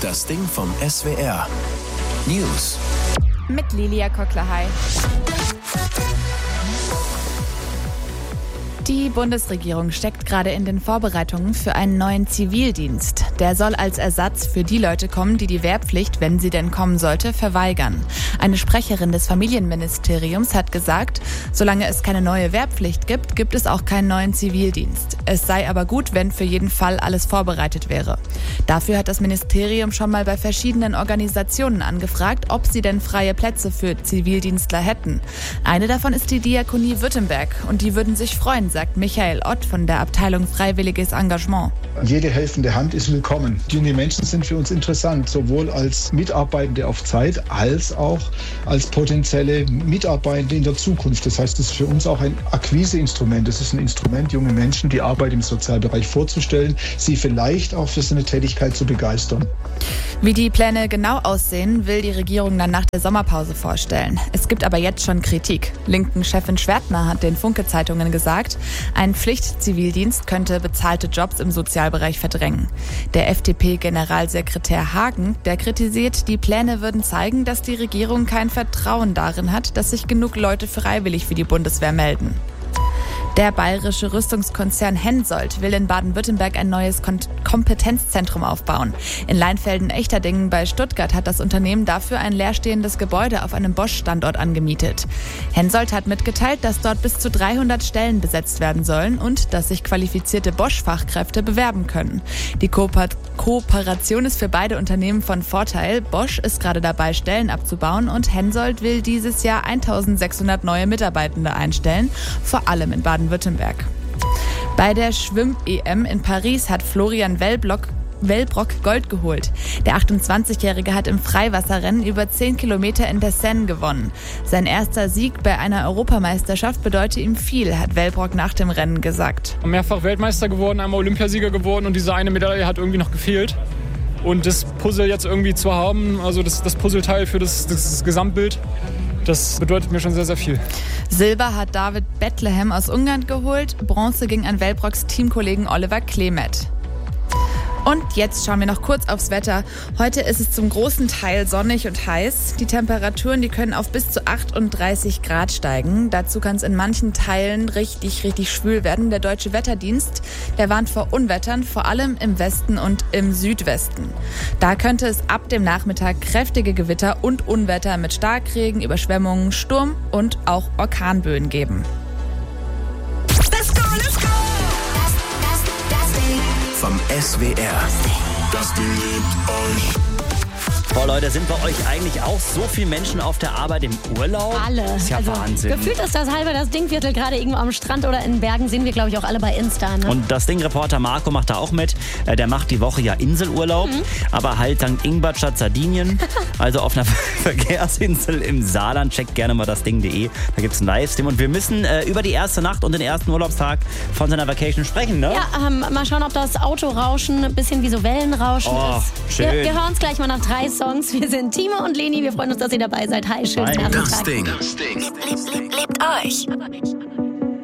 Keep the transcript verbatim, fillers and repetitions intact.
Das Ding vom S W R. News. Mit Lilia Kockler-Hay. Die Bundesregierung steckt gerade in den Vorbereitungen für einen neuen Zivildienst. Der soll als Ersatz für die Leute kommen, die die Wehrpflicht, wenn sie denn kommen sollte, verweigern. Eine Sprecherin des Familienministeriums hat gesagt, solange es keine neue Wehrpflicht gibt, gibt es auch keinen neuen Zivildienst. Es sei aber gut, wenn für jeden Fall alles vorbereitet wäre. Dafür hat das Ministerium schon mal bei verschiedenen Organisationen angefragt, ob sie denn freie Plätze für Zivildienstler hätten. Eine davon ist die Diakonie Württemberg und die würden sich freuen, sagt Michael Ott von der Abteilung Freiwilliges Engagement. Jede helfende Hand ist willkommen. Junge Menschen sind für uns interessant, sowohl als Mitarbeitende auf Zeit als auch als potenzielle Mitarbeitende in der Zukunft. Das heißt, es ist für uns auch ein Akquiseinstrument. Es ist ein Instrument, junge Menschen die Arbeit im Sozialbereich vorzustellen, sie vielleicht auch für seine Tätigkeit zu begeistern. Wie die Pläne genau aussehen, will die Regierung dann nach der Sommerpause vorstellen. Es gibt aber jetzt schon Kritik. Linken-Chefin Schwertner hat den Funke-Zeitungen gesagt, ein Pflichtzivildienst könnte bezahlte Jobs im Sozialbereich verdrängen. Der F D P-Generalsekretär Hagen, der kritisiert, die Pläne würden zeigen, dass die Regierung kein Vertrauen darin hat, dass sich genug Leute freiwillig für die Bundeswehr melden. Der bayerische Rüstungskonzern Hensoldt will in Baden-Württemberg ein neues Kon- Kompetenzzentrum aufbauen. In Leinfelden-Echterdingen bei Stuttgart hat das Unternehmen dafür ein leerstehendes Gebäude auf einem Bosch-Standort angemietet. Hensoldt hat mitgeteilt, dass dort bis zu dreihundert Stellen besetzt werden sollen und dass sich qualifizierte Bosch-Fachkräfte bewerben können. Die Ko- Kooperation ist für beide Unternehmen von Vorteil. Bosch ist gerade dabei, Stellen abzubauen und Hensoldt will dieses Jahr eintausendsechshundert neue Mitarbeitende einstellen, vor allem in Baden-Württemberg. Bei der Schwimm-E M in Paris hat Florian Wellbrock Wellbrock Gold geholt. Der achtundzwanzigjährige hat im Freiwasserrennen über zehn Kilometer in der Seine gewonnen. Sein erster Sieg bei einer Europameisterschaft bedeutet ihm viel, hat Wellbrock nach dem Rennen gesagt. Mehrfach Weltmeister geworden, einmal Olympiasieger geworden und diese eine Medaille hat irgendwie noch gefehlt. Und das Puzzle jetzt irgendwie zu haben, also das, das Puzzleteil für das, das Gesamtbild, das bedeutet mir schon sehr, sehr viel. Silber hat David Bethlehem aus Ungarn geholt. Bronze ging an Wellbrocks Teamkollegen Oliver Klemet. Und jetzt schauen wir noch kurz aufs Wetter. Heute ist es zum großen Teil sonnig und heiß. Die Temperaturen, die können auf bis zu achtunddreißig Grad steigen. Dazu kann es in manchen Teilen richtig, richtig schwül werden. Der Deutsche Wetterdienst, der warnt vor Unwettern, vor allem im Westen und im Südwesten. Da könnte es ab dem Nachmittag kräftige Gewitter und Unwetter mit Starkregen, Überschwemmungen, Sturm und auch Orkanböen geben. Let's go, let's go! Vom S W R. Das Ding liebt euch. Boah, Leute, sind bei euch eigentlich auch so viele Menschen auf der Arbeit im Urlaub? Alle. Das ist ja also, Wahnsinn. Gefühlt ist das halbe das Dingviertel gerade irgendwo am Strand oder in Bergen. Sehen wir, glaube ich, auch alle bei Insta. Ne? Und das Ding-Reporter Marco macht da auch mit. Der macht die Woche ja Inselurlaub, mhm. aber halt Sankt Ingbert statt Sardinien. Also auf einer Verkehrsinsel im Saarland. Checkt gerne mal das Ding punkt de. Da gibt es einen Livestream. Und wir müssen äh, über die erste Nacht und den ersten Urlaubstag von seiner Vacation sprechen, ne? Ja, ähm, mal schauen, ob das Autorauschen ein bisschen wie so Wellenrauschen oh, ist. Schön. Wir, wir hören uns gleich mal nach drei Songs. Wir sind Timo und Leni. Wir freuen uns, dass ihr dabei seid. Hi, schönen Nachmittag. Das Ding. Das Ding. Liebt, liebt, liebt euch.